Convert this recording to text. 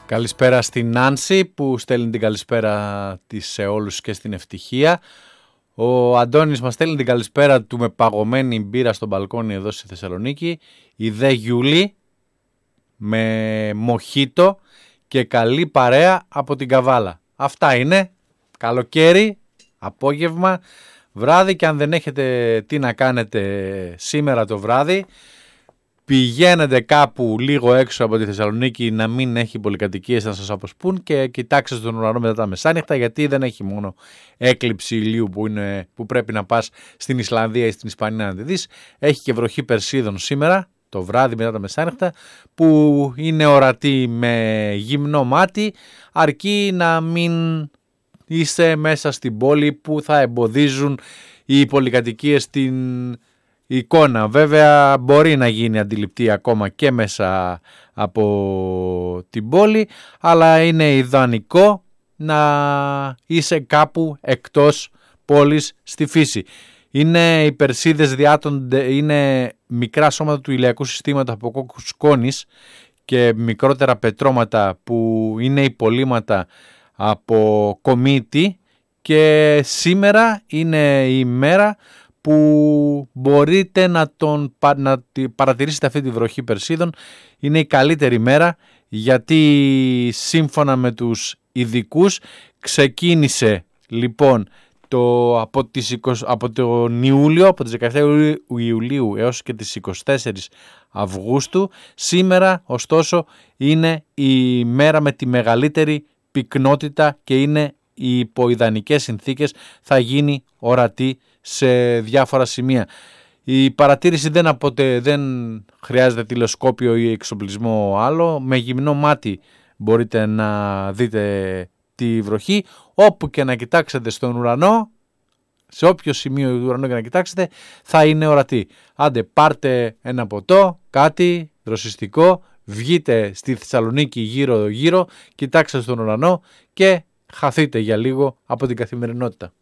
Καλησπέρα στην Νάνση που στέλνει την καλησπέρα της σε όλους και στην ευτυχία. Ο Αντώνης μας στέλνει την καλησπέρα του με παγωμένη μπύρα στο μπαλκόνι εδώ στη Θεσσαλονίκη. Η Δε Γιούλη με μοχίτο και καλή παρέα από την Καβάλα. Αυτά είναι. Καλοκαίρι, απόγευμα, βράδυ, και αν δεν έχετε τι να κάνετε σήμερα το βράδυ, πηγαίνετε κάπου λίγο έξω από τη Θεσσαλονίκη, να μην έχει πολυκατοικίες να σας αποσπούν, και κοιτάξτε τον ουρανό μετά τα μεσάνυχτα, γιατί δεν έχει μόνο έκλειψη ηλίου που πρέπει να πας στην Ισλανδία ή στην Ισπανία να τη δεις. Έχει και βροχή Περσίδων σήμερα το βράδυ μετά τα μεσάνυχτα, που είναι ορατή με γυμνό μάτι, αρκεί να μην είστε μέσα στην πόλη που θα εμποδίζουν οι πολυκατοικίες την εικόνα. Βέβαια μπορεί να γίνει αντιληπτή ακόμα και μέσα από την πόλη, αλλά είναι ιδανικό να είσαι κάπου εκτός πόλης στη φύση. Οι Περσίδες διάτονται, είναι μικρά σώματα του ηλιακού συστήματος από κόκκους σκόνης και μικρότερα πετρώματα που είναι υπολείμματα από κομίτη, και σήμερα είναι η μέρα που μπορείτε να παρατηρήσετε αυτή τη βροχή Περσίδων. Είναι η καλύτερη μέρα, γιατί σύμφωνα με τους ειδικούς ξεκίνησε λοιπόν από τον Ιούλιο, από τις 17 Ιουλίου έως και τις 24 Αυγούστου. Σήμερα ωστόσο είναι η μέρα με τη μεγαλύτερη πυκνότητα και είναι οι υποειδανικές συνθήκες, θα γίνει ορατή σε διάφορα σημεία. Η παρατήρηση δεν χρειάζεται τηλεσκόπιο ή εξοπλισμό άλλο. Με γυμνό μάτι μπορείτε να δείτε τη βροχή. Όπου και να κοιτάξετε στον ουρανό, σε όποιο σημείο του ουρανού και να κοιτάξετε, θα είναι ορατή. Άντε, πάρτε ένα ποτό, κάτι δροσιστικό, βγείτε στη Θεσσαλονίκη γύρω-γύρω, κοιτάξτε στον ουρανό και χαθείτε για λίγο από την καθημερινότητα.